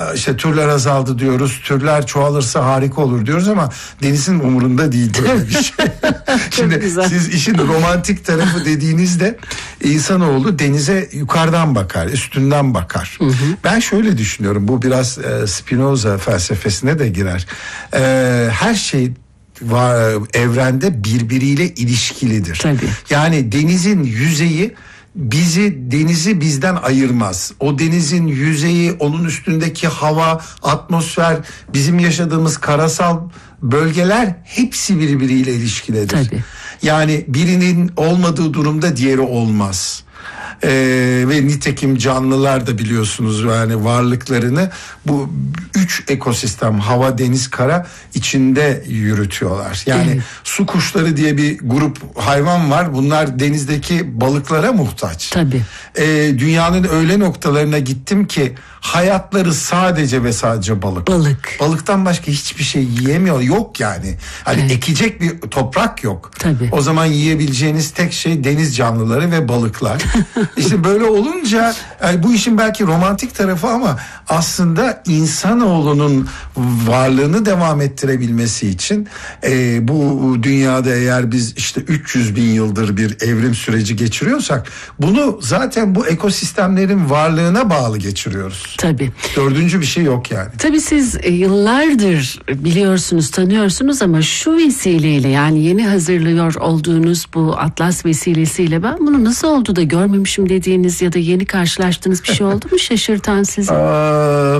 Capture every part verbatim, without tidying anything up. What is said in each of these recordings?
işte türler azaldı diyoruz, türler çoğalırsa harika olur diyoruz ama denizin umurunda değil böyle bir şey. Şimdi siz işin romantik tarafı dediğinizde insanoğlu denize yukarıdan bakar, üstünden bakar. Hı hı. Ben şöyle düşünüyorum, bu biraz e, Spinoza felsefesine de girer. E, her şey var, evrende birbiriyle ilişkilidir. Tabii. Yani denizin yüzeyi bizi, denizi bizden ayırmaz. O denizin yüzeyi, onun üstündeki hava, atmosfer, bizim yaşadığımız karasal bölgeler hepsi birbiriyle ilişkilidir. Tabii. Yani birinin olmadığı durumda diğeri olmaz. Ee, ve nitekim canlılar da biliyorsunuz yani varlıklarını bu üç ekosistem, hava, deniz, kara içinde yürütüyorlar. Yani evet. Su kuşları diye bir grup hayvan var. Bunlar denizdeki balıklara muhtaç. Tabii. Ee, dünyanın öyle noktalarına gittim ki hayatları sadece ve sadece balık. Balık. Balıktan başka hiçbir şey yiyemiyor. Yok yani. Hani evet. Ekecek bir toprak yok. Tabii. O zaman yiyebileceğiniz tek şey deniz canlıları ve balıklar. İşte böyle olunca yani bu işin belki romantik tarafı ama aslında insanoğlunun varlığını devam ettirebilmesi için e, bu dünyada eğer biz işte üç yüz bin yıldır bir evrim süreci geçiriyorsak bunu zaten bu ekosistemlerin varlığına bağlı geçiriyoruz. Tabii. Dördüncü bir şey yok yani. Tabii siz yıllardır biliyorsunuz, tanıyorsunuz ama şu vesileyle yani yeni hazırlıyor olduğunuz bu Atlas vesilesiyle ben bunu nasıl oldu da görmemişim dediğiniz ya da yeni karşılaştığınız bir şey oldu mu şaşırtan sizi? Aa,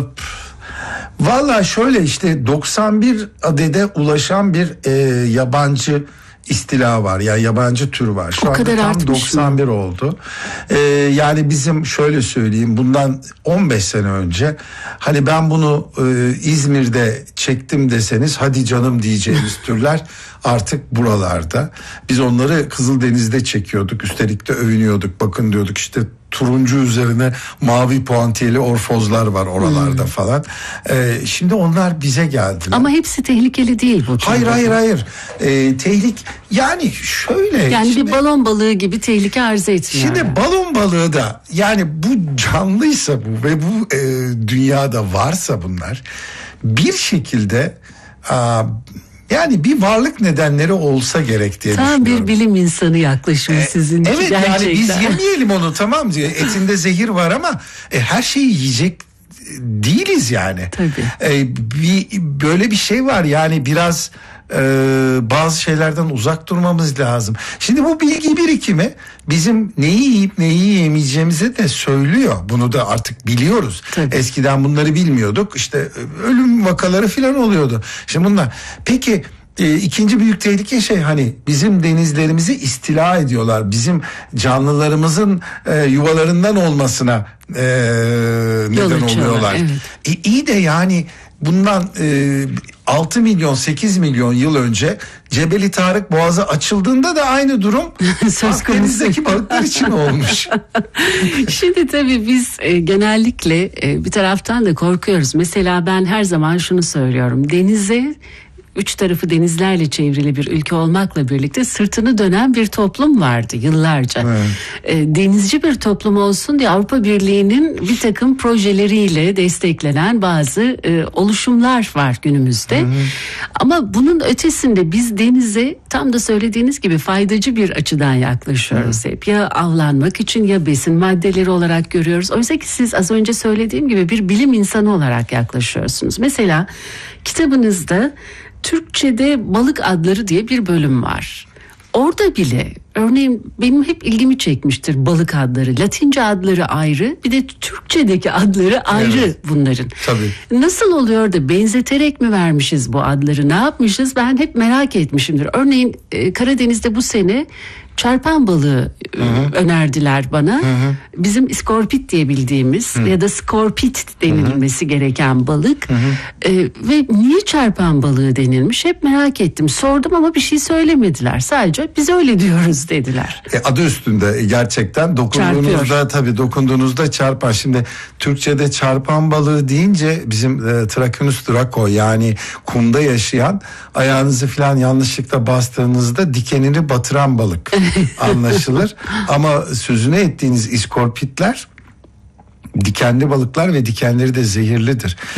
Valla şöyle işte doksan bir adede ulaşan bir e, yabancı istila var. Yani yabancı tür var. Şu o anda tam doksan bir mi? Oldu. Ee, yani bizim şöyle söyleyeyim bundan on beş sene önce hani ben bunu e, İzmir'de çektim deseniz hadi canım diyeceğimiz türler artık buralarda. Biz onları Kızıldeniz'de çekiyorduk. Üstelik de övünüyorduk. Bakın diyorduk işte turuncu üzerine mavi puantiyeli orfozlar var oralarda hmm. falan. Ee, şimdi onlar bize geldiler. Ama hepsi tehlikeli değil bu. Hayır hayır hayır. Ee, tehlik yani şöyle. Yani şimdi, bir balon balığı gibi tehlike arz etmiyor. Şimdi yani. Balon balığı da yani bu canlıysa bu ve bu e, dünyada varsa bunlar bir şekilde a, yani bir varlık nedenleri olsa gerek diye Tam düşünüyorum. Tam bir bilim insanı yaklaşımı ee, sizin evet, gerçekten. Evet yani biz yemeyelim onu tamam diye etinde zehir var ama e, her şeyi yiyecek değiliz yani. Tabii. E, bir, böyle bir şey var yani biraz e, bazı şeylerden uzak durmamız lazım. Şimdi bu bilgi birikimi bizim neyi yiyip neyi yiyemeyeceğimizi de söylüyor. Bunu da artık biliyoruz. Tabii. Eskiden bunları bilmiyorduk. İşte ölüm vakaları falan oluyordu. Şimdi bunlar. Peki e, ikinci büyük tehlike şey hani bizim denizlerimizi istila ediyorlar. Bizim canlılarımızın e, yuvalarından olmasına e, neden oluyorlar. Evet. E, iyi de yani bundan e, altı milyon sekiz milyon yıl önce Cebeli Tarık Boğazı açıldığında da aynı durum Akdeniz'deki balıklar için olmuş. Şimdi tabii biz e, genellikle e, bir taraftan da korkuyoruz. Mesela ben her zaman şunu söylüyorum. Denize üç tarafı denizlerle çevrili bir ülke olmakla birlikte sırtını dönen bir toplum vardı yıllarca. Evet. E, denizci bir toplum olsun diye Avrupa Birliği'nin bir takım projeleriyle desteklenen bazı e, oluşumlar var günümüzde. Evet. Ama bunun ötesinde biz denize tam da söylediğiniz gibi faydacı bir açıdan yaklaşıyoruz evet. hep. Ya avlanmak için ya besin maddeleri olarak görüyoruz. Oysa ki siz az önce söylediğim gibi bir bilim insanı olarak yaklaşıyorsunuz. Mesela kitabınızda Türkçe'de balık adları diye bir bölüm var. Orada bile örneğin benim hep ilgimi çekmiştir balık adları. Latince adları ayrı, bir de Türkçedeki adları ayrı evet. bunların. Tabii. Nasıl oluyor da benzeterek mi vermişiz bu adları? Ne yapmışız? Ben hep merak etmişimdir. Örneğin Karadeniz'de bu sene çarpan balığı Hı-hı. önerdiler bana. Hı-hı. Bizim iskorpit diye bildiğimiz Hı-hı. ya da skorpit denilmesi Hı-hı. gereken balık. Ee, ve niye çarpan balığı denilmiş hep merak ettim. Sordum ama bir şey söylemediler. Sadece biz öyle diyoruz dediler. E, adı üstünde gerçekten dokunduğunuzda Çarpıyor. Tabii dokunduğunuzda çarpan. Şimdi Türkçe'de çarpan balığı deyince bizim e, Trachynus draco yani kumda yaşayan ayağınızı falan yanlışlıkla bastığınızda dikenini batıran balık anlaşılır. Ama sözünü ettiğiniz iskorpitler dikenli balıklar ve dikenleri de zehirlidir.